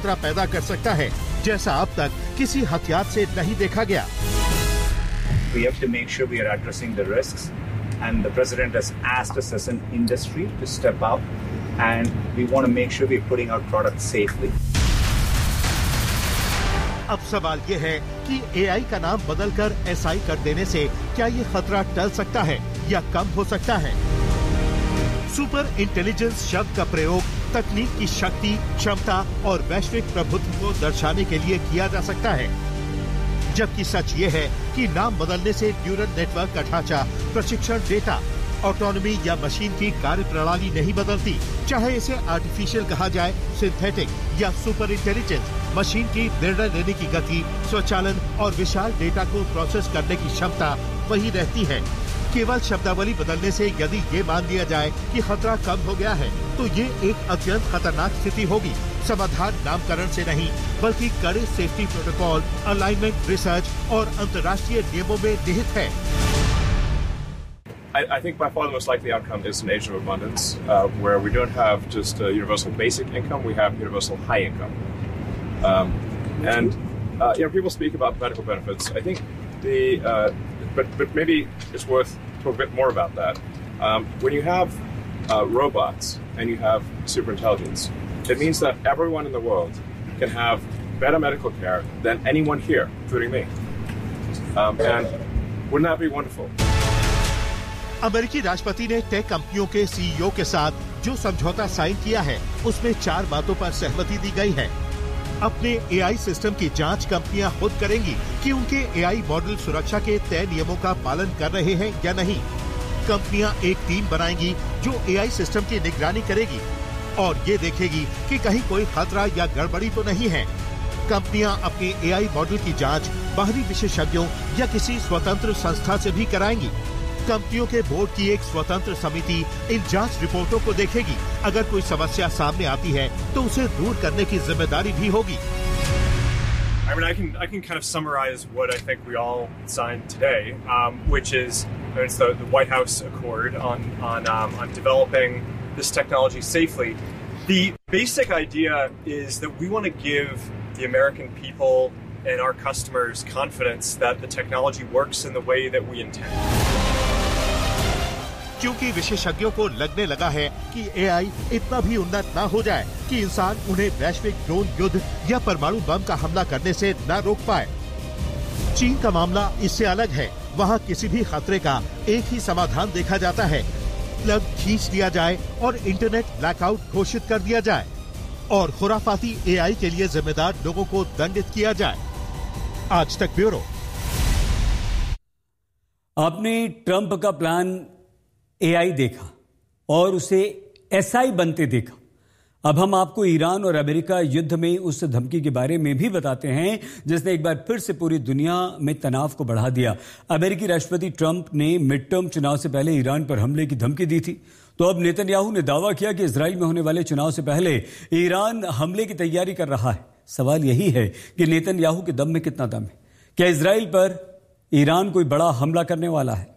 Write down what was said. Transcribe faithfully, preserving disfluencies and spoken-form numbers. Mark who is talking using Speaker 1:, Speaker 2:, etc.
Speaker 1: खतरा पैदा कर सकता है, जैसा अब तक किसी हथियार से नहीं देखा गया।
Speaker 2: We have to make sure we are addressing the risks, and the president has asked us as an industry to step up, and we want to make sure we are putting out products safely.
Speaker 1: अब सवाल ये है कि ए आई का नाम बदलकर S I कर देने से क्या ये खतरा टल सकता है या कम हो सकता है? सुपर इंटेलिजेंस शब्द का प्रयोग तकनीक की शक्ति, क्षमता और वैश्विक प्रभुत्व को दर्शाने के लिए किया जा सकता है, जबकि सच ये है कि नाम बदलने से न्यूरल नेटवर्क का ढांचा, प्रशिक्षण डेटा, ऑटोनॉमी या मशीन की कार्यप्रणाली नहीं बदलती। चाहे इसे आर्टिफिशियल कहा जाए, सिंथेटिक या सुपर इंटेलिजेंस, मशीन की निर्णय लेने की गति, स्वचालन और विशाल डेटा को प्रोसेस करने की क्षमता वही रहती है। केवल शब्दावली बदलने से यदि ये मान लिया जाए कि खतरा कम हो गया है, तो ये एक अत्यंत खतरनाक स्थिति होगी। समाधान नामकरण से नहीं, बल्कि कड़े सेफ्टी प्रोटोकॉल, अलाइनमेंट, रिसर्च और अंतर्राष्ट्रीय नियमों में निहित है।
Speaker 3: I, I think by far the most likely outcome is an age of abundance, uh, where we don't have just a universal basic income, we have universal high income. Um, and, uh, you know, people speak about medical benefits. I think the, uh, but, but maybe it's worth talking a bit more about that. Um, when you have uh, robots and you have superintelligence, it means that everyone in the world can have better medical care than anyone here, including me. Um, and wouldn't that be wonderful?
Speaker 1: अमेरिकी राष्ट्रपति ने take कंपनियों के सी ई ओ के साथ जो समझौता sign किया है, उसमें चार बातों पर सहमति दी गई है। अपने ए आई सिस्टम की जांच कंपनियां खुद करेंगी कि उनके ए आई मॉडल सुरक्षा के तय नियमों का पालन कर रहे हैं या नहीं। कंपनियां एक टीम बनाएंगी जो ए आई सिस्टम की निगरानी करेगी और ये देखेगी कि कहीं कोई खतरा या गड़बड़ी तो नहीं है। कंपनियां अपने ए आई मॉडल की जांच बाहरी विशेषज्ञों या किसी स्वतंत्र संस्था से भी कराएंगी। कंपनियों के बोर्ड की एक स्वतंत्र समिति इन जांच रिपोर्टों को देखेगी। अगर कोई समस्या सामने आती है तो उसे दूर करने की जिम्मेदारी भी होगी।
Speaker 4: I mean, I can I can kind of summarize what I think we all signed today, um, which is it's the, the White House Accord on on um, on developing this technology safely. The basic idea is that we want to give the American people and our customers confidence that the technology works in the way that we intend.
Speaker 1: क्योंकि विशेषज्ञों को लगने लगा है कि ए आई इतना भी उन्नत ना हो जाए कि इंसान उन्हें वैश्विक ड्रोन युद्ध या परमाणु बम का हमला करने से न रोक पाए। चीन का मामला इससे अलग है। वहाँ किसी भी खतरे का एक ही समाधान देखा जाता है, प्लग खींच दिया जाए और इंटरनेट ब्लैकआउट घोषित कर दिया जाए और खुराफाती ए आई के लिए जिम्मेदार लोगों को दंडित किया जाए। आज तक ब्यूरो।
Speaker 5: आपने ट्रंप का प्लान ए आई देखा और उसे एस आई बनते देखा। अब हम आपको ईरान और अमेरिका युद्ध में उस धमकी के बारे में भी बताते हैं जिसने एक बार फिर से पूरी दुनिया में तनाव को बढ़ा दिया। अमेरिकी राष्ट्रपति ट्रंप ने मिड टर्म चुनाव से पहले ईरान पर हमले की धमकी दी थी, तो अब नेतन्याहू ने दावा किया कि इजराइल में होने वाले चुनाव से पहले ईरान हमले की तैयारी कर रहा है। सवाल यही है कि नेतन्याहू के दम में कितना दम है? क्या इजराइल पर ईरान कोई बड़ा हमला करने वाला है?